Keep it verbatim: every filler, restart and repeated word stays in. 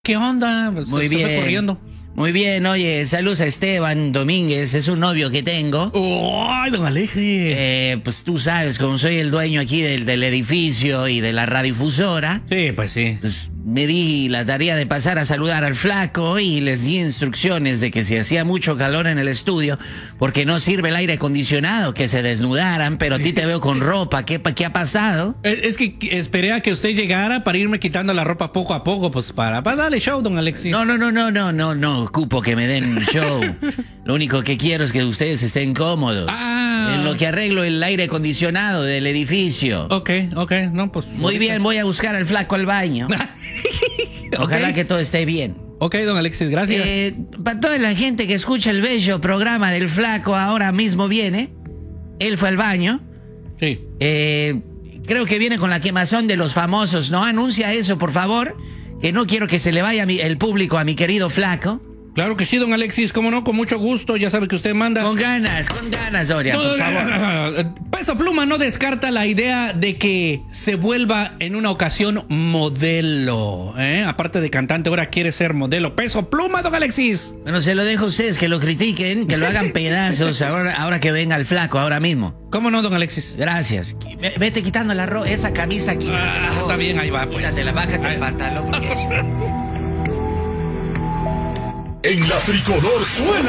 ¿Qué onda? Se, Muy se bien. fue corriendo. Muy bien, oye, saludos a Esteban Domínguez, es un novio que tengo. ¡Ay, don Alexis! Eh, pues tú sabes, como soy el dueño aquí del, del edificio y de la radiodifusora, Sí, pues sí. pues me di la tarea de pasar a saludar al flaco y les di instrucciones de que si hacía mucho calor en el estudio, porque no sirve el aire acondicionado, que se desnudaran, pero a ti te veo con ropa, ¿qué, qué ha pasado? Es, es que esperé a que usted llegara para irme quitando la ropa poco a poco, pues para, para darle show, don Alexis. No, no, no, no, no, no, no ocupo que me den un show. Lo único que quiero es que ustedes estén cómodos. Ah. En lo que arreglo el aire acondicionado del edificio. Ok, ok, no, pues. Muy bien, voy a buscar al flaco al baño. Ojalá Ok. que todo esté bien. Ok, don Alexis, gracias. Eh, para toda la gente que escucha el bello programa del flaco, ahora mismo viene. Él fue al baño. Sí. Eh, creo que viene con la quemazón de los famosos, ¿no? Anuncia eso, por favor. Que no quiero que se le vaya mi- el público a mi querido flaco. Claro que sí, don Alexis, cómo no, con mucho gusto, ya sabe que usted manda. Con ganas, con ganas, Doria, por favor. Peso Pluma no descarta la idea de que se vuelva en una ocasión modelo, ¿eh? Aparte de cantante, ahora quiere ser modelo. Peso Pluma, don Alexis. Bueno, se lo dejo a ustedes, que lo critiquen, que lo hagan pedazos ahora, ahora que venga el flaco, ahora mismo. ¿Cómo no, don Alexis? Gracias. Ve- Vete quitando la ro esa camisa aquí. Ah, está bien, ahí va, pues. Quítatela, bájate el pantalón. porque- En la tricolor suena